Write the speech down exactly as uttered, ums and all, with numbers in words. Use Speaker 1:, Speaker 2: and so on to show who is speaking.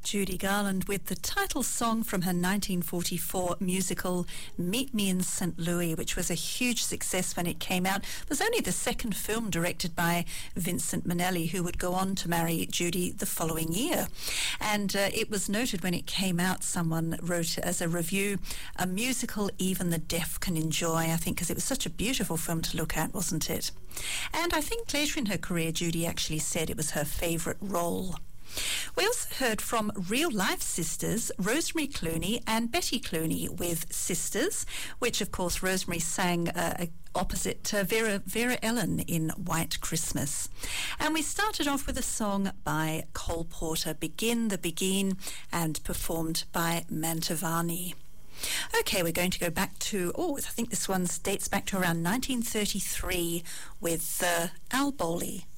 Speaker 1: Judy Garland with the title song from her nineteen forty-four musical Meet Me in Saint Louis, which was a huge success when it came out. It was only the second film directed by Vincent Minnelli, who would go on to marry Judy the following year. And uh, it was noted when it came out, someone wrote as a review, a musical even the deaf can enjoy, I think, because it was such a beautiful film to look at, wasn't it? And I think later in her career, Judy actually said it was her favourite role. We also heard from real-life sisters, Rosemary Clooney and Betty Clooney with Sisters, which, of course, Rosemary sang uh, opposite uh, Vera, Vera Ellen in White Christmas. And we started off with a song by Cole Porter, Begin the Begin, and performed by Mantovani. Okay, we're going to go back to, oh, I think this one dates back to around nineteen thirty-three with uh, Al Bowley.